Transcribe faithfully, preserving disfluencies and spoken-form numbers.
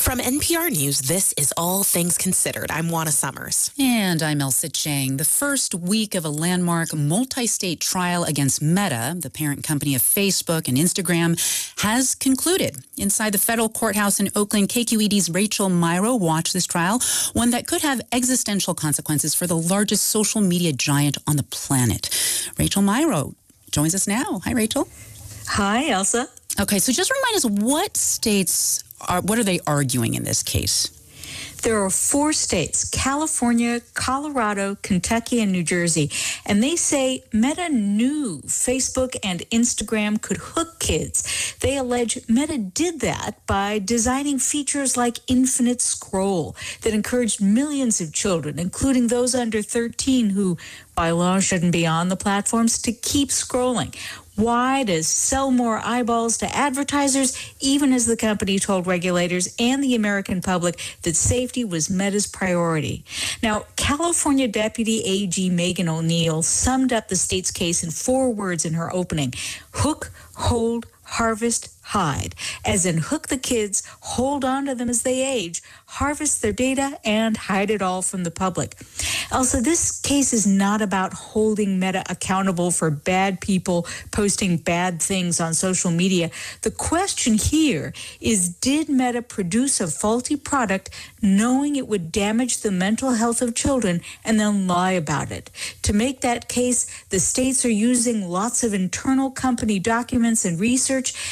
From N P R News, this is All Things Considered. I'm Juana Summers. And I'm Elsa Chang. The first week of a landmark multi-state trial against Meta, the parent company of Facebook and Instagram, has concluded. Inside the federal courthouse in Oakland, K Q E D's Rachel Myrow watched this trial, one that could have existential consequences for the largest social media giant on the planet. Rachel Myrow joins us now. Hi, Rachel. Hi, Elsa. Okay, so just remind us, what states are, what are they arguing in this case? There are four states, California, Colorado, Kentucky, and New Jersey, and they say Meta knew Facebook and Instagram could hook kids. They allege Meta did that by designing features like infinite scroll that encouraged millions of children, including those under thirteen who by law shouldn't be on the platforms, to keep scrolling. Why? To sell more eyeballs to advertisers, even as the company told regulators and the American public that safety was Meta's priority. Now, California Deputy A G Megan O'Neill summed up the state's case in four words in her opening: hook, hold, harvest, hide. As in, hook the kids, hold on to them as they age, harvest their data, and hide it all from the public. Also, this case is not about holding Meta accountable for bad people posting bad things on social media. The question here is, did Meta produce a faulty product knowing it would damage the mental health of children and then lie about it? To make that case, the states are using lots of internal company documents and research